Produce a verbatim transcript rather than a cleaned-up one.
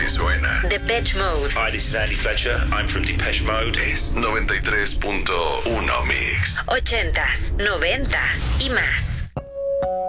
así suena. Depeche Mode. Hi, this is Andy Fletcher. I'm from Depeche Mode. Es noventa y tres punto uno Mix. Ochentas, noventas y más.